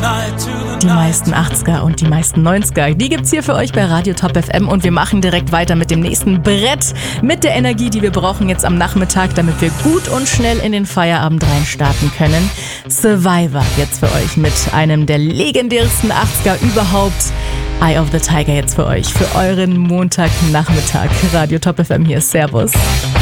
Die meisten 80er und die meisten 90er, die gibt's hier für euch bei Radio Top FM und wir machen direkt weiter mit dem nächsten Brett, mit der Energie, die wir brauchen jetzt am Nachmittag, damit wir gut und schnell in den Feierabend reinstarten können. Survivor jetzt für euch mit einem der legendärsten 80er überhaupt. Eye of the Tiger jetzt für euch, für euren Montagnachmittag. Radio Top FM hier, Servus.